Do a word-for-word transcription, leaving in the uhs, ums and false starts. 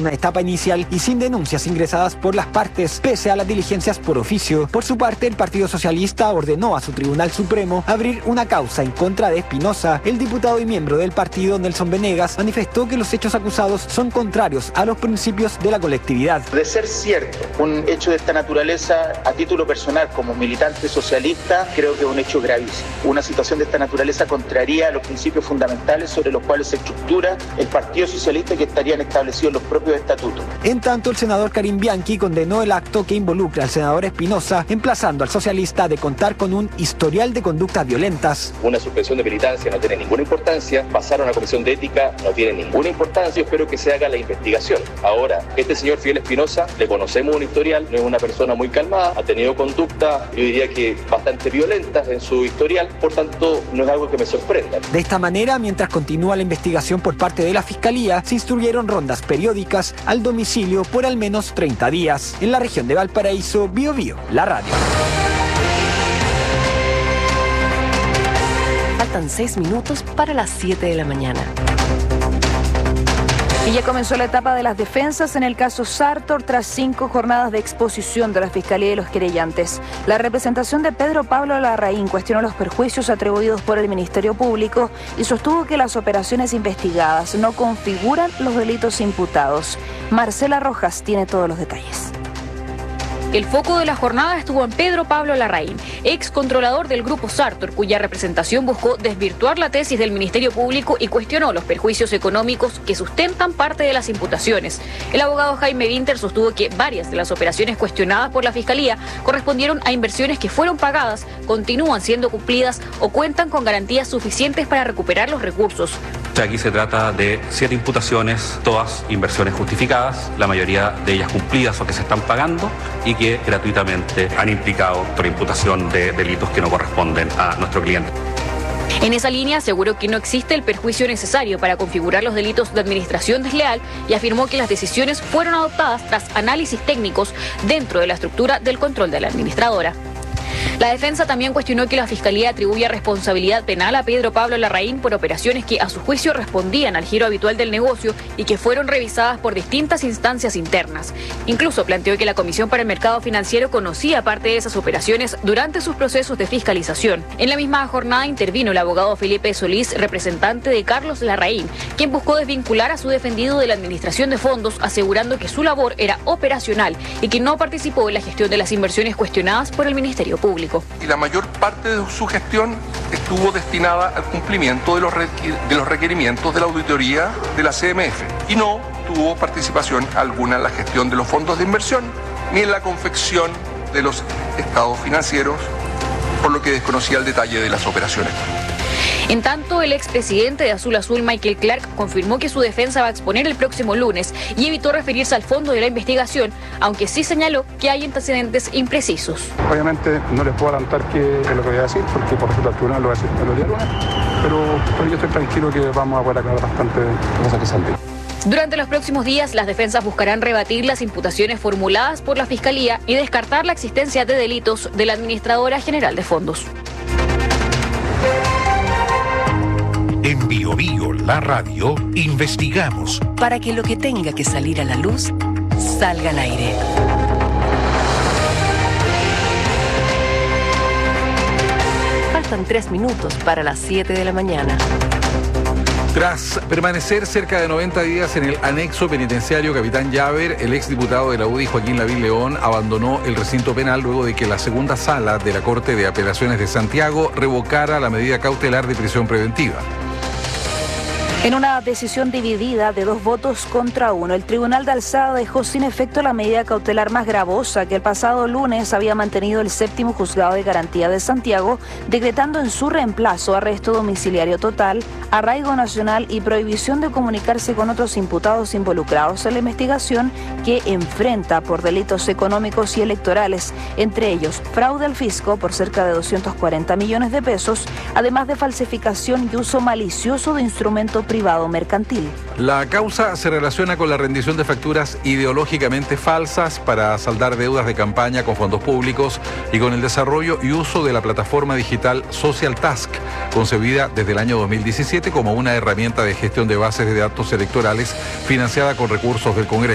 una etapa inicial y sin denuncias ingresadas por las partes, pese a las diligencias por oficio. Por su parte, el Partido Socialista ordenó a su Tribunal Supremo abrir una causa en contra de Espinosa. El diputado y miembro del partido, Nelson Venegas, manifestó que los hechos acusados son contrarios a los principios de la colectividad. De ser cierto un hecho de esta naturaleza, a título personal, como militante socialista, creo que es un hecho gravísimo. Una situación de esta naturaleza contraría a los principios fundamentales sobre los cuales se estructura el Partido Socialista, que estarían establecidos en los propios estatutos. En tanto, el senador Karim Bianchi condenó el acto que involucra al senador Espinosa, emplazando al socialista de contar con un historial de conductas violentas. Una suspensión de militancia no tiene ninguna importancia, pasar a una comisión de ética no tiene ninguna importancia, yo espero que se haga la investigación. Ahora, este señor Fidel Espinosa, le conocemos un historial, no es una persona muy calmada, ha tenido conducta, yo diría que bastante violentas en su historial, por tanto no es algo que me sorprenda. De esta manera, mientras continúa la investigación por parte de la Fiscalía, se instruyeron rondas periódicas al domicilio por al menos treinta días. En la región de Valparaíso, Bio Bio, la radio. Faltan seis minutos para las siete de la mañana. Y ya comenzó la etapa de las defensas en el caso Sartor tras cinco jornadas de exposición de la Fiscalía y los querellantes. La representación de Pedro Pablo Larraín cuestionó los perjuicios atribuidos por el Ministerio Público y sostuvo que las operaciones investigadas no configuran los delitos imputados. Marcela Rojas tiene todos los detalles. El foco de la jornada estuvo en Pedro Pablo Larraín, ex controlador del Grupo Sartor, cuya representación buscó desvirtuar la tesis del Ministerio Público y cuestionó los perjuicios económicos que sustentan parte de las imputaciones. El abogado Jaime Winter sostuvo que varias de las operaciones cuestionadas por la Fiscalía correspondieron a inversiones que fueron pagadas, continúan siendo cumplidas o cuentan con garantías suficientes para recuperar los recursos. Aquí se trata de siete imputaciones, todas inversiones justificadas, la mayoría de ellas cumplidas o que se están pagando y que gratuitamente han implicado por imputación de delitos que no corresponden a nuestro cliente. En esa línea aseguró que no existe el perjuicio necesario para configurar los delitos de administración desleal y afirmó que las decisiones fueron adoptadas tras análisis técnicos dentro de la estructura del control de la administradora. La defensa también cuestionó que la Fiscalía atribuya responsabilidad penal a Pedro Pablo Larraín por operaciones que a su juicio respondían al giro habitual del negocio y que fueron revisadas por distintas instancias internas. Incluso planteó que la Comisión para el Mercado Financiero conocía parte de esas operaciones durante sus procesos de fiscalización. En la misma jornada intervino el abogado Felipe Solís, representante de Carlos Larraín, quien buscó desvincular a su defendido de la administración de fondos, asegurando que su labor era operacional y que no participó en la gestión de las inversiones cuestionadas por el Ministerio Público. Y la mayor parte de su gestión estuvo destinada al cumplimiento de los, de los requerimientos de la auditoría de la C M F y no tuvo participación alguna en la gestión de los fondos de inversión ni en la confección de los estados financieros, por lo que desconocía el detalle de las operaciones. En tanto, el expresidente de Azul Azul, Michael Clark, confirmó que su defensa va a exponer el próximo lunes y evitó referirse al fondo de la investigación, aunque sí señaló que hay antecedentes imprecisos. Obviamente no les puedo adelantar qué es lo que voy a decir, porque por respeto al tribunal lo voy a decir el día lunes, pero, pero yo estoy tranquilo que vamos a poder aclarar bastante cosas que salen. Durante los próximos días, las defensas buscarán rebatir las imputaciones formuladas por la Fiscalía y descartar la existencia de delitos de la Administradora General de Fondos. En Bio Bio, la radio, investigamos para que lo que tenga que salir a la luz salga al aire. Faltan tres minutos para las siete de la mañana. Tras permanecer cerca de noventa días en el anexo penitenciario Capitán Llaver, el exdiputado de la U D I, Joaquín Lavín León, abandonó el recinto penal luego de que la segunda sala de la Corte de Apelaciones de Santiago revocara la medida cautelar de prisión preventiva. En una decisión dividida de dos votos contra uno, el Tribunal de Alzada dejó sin efecto la medida cautelar más gravosa que el pasado lunes había mantenido el séptimo Juzgado de Garantía de Santiago, decretando en su reemplazo arresto domiciliario total, arraigo nacional y prohibición de comunicarse con otros imputados involucrados en la investigación que enfrenta por delitos económicos y electorales, entre ellos fraude al fisco por cerca de doscientos cuarenta millones de pesos, además de falsificación y uso malicioso de instrumento privado mercantil. La causa se relaciona con la rendición de facturas ideológicamente falsas para saldar deudas de campaña con fondos públicos y con el desarrollo y uso de la plataforma digital Social Task, concebida desde el año dos mil diecisiete como una herramienta de gestión de bases de datos electorales financiada con recursos del Congreso.